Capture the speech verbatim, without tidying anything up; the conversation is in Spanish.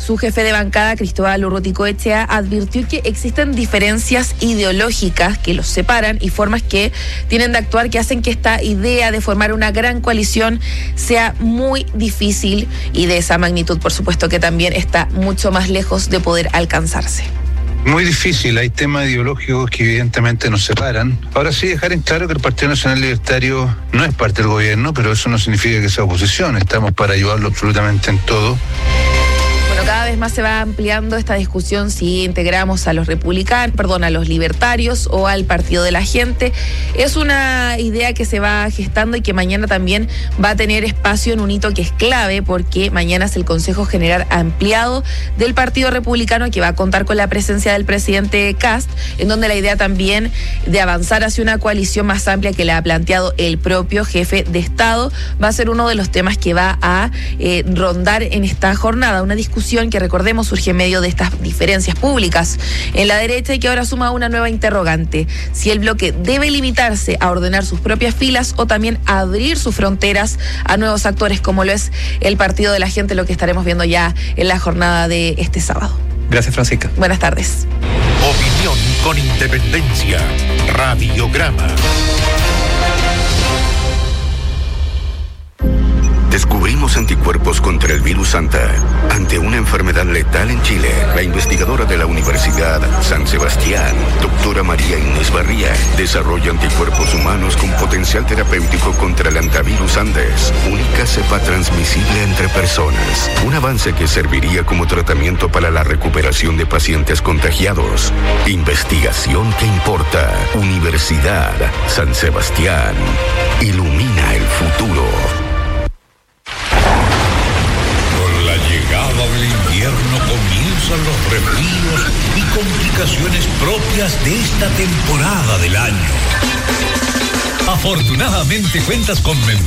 Su jefe de bancada, Cristóbal Urruticoechea, advirtió que existen diferencias ideológicas que los separan y formas que tienen de actuar que hacen que esta idea de formar una gran coalición sea muy difícil y de esa magnitud, por supuesto, que también está mucho más lejos de poder alcanzarse. Muy difícil, hay temas ideológicos que evidentemente nos separan. Ahora sí, dejar en claro que el Partido Nacional Libertario no es parte del gobierno, pero eso no significa que sea oposición, estamos para ayudarlo absolutamente en todo. Bueno, cada vez más se va ampliando esta discusión si integramos a los republicanos, perdón, a los libertarios o al Partido de la Gente. Es una idea que se va gestando y que mañana también va a tener espacio en un hito que es clave, porque mañana es el Consejo General Ampliado del Partido Republicano, que va a contar con la presencia del presidente Kast, en donde la idea también de avanzar hacia una coalición más amplia que le ha planteado el propio jefe de Estado va a ser uno de los temas que va a eh, rondar en esta jornada. Una discusión que, recordemos, surge en medio de estas diferencias públicas en la derecha y que ahora suma una nueva interrogante: si el bloque debe limitarse a ordenar sus propias filas o también abrir sus fronteras a nuevos actores como lo es el Partido de la Gente, lo que estaremos viendo ya en la jornada de este sábado. Gracias, Francisca. Buenas tardes. Opinión con independencia. Radiograma. Descubrimos anticuerpos contra el virus Anta ante una enfermedad letal en Chile. La investigadora de la Universidad San Sebastián, doctora María Inés Barría, desarrolla anticuerpos humanos con potencial terapéutico contra el antivirus Andes, única cepa transmisible entre personas. Un avance que serviría como tratamiento para la recuperación de pacientes contagiados. Investigación que importa. Universidad San Sebastián. Ilumina el futuro. Llegada del invierno comienzan los resfríos y complicaciones propias de esta temporada del año. Afortunadamente cuentas con